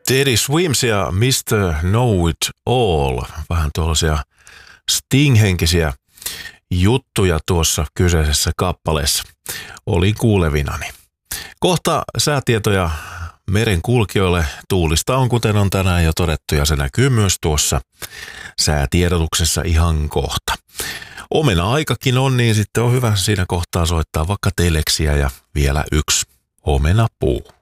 Teddy Swims ja Mr. Know It All. Vähän tuollaisia Sting-henkisiä juttuja tuossa kyseisessä kappaleessa. Olin kuulevinani. Kohta säätietoja merenkulkijoille. Tuulista on, kuten on tänään jo todettu, ja se näkyy myös tuossa säätiedotuksessa ihan kohta. Omena-aikakin on, niin sitten on hyvä siinä kohtaa soittaa vaikka teleksiä ja vielä yksi omenapuu.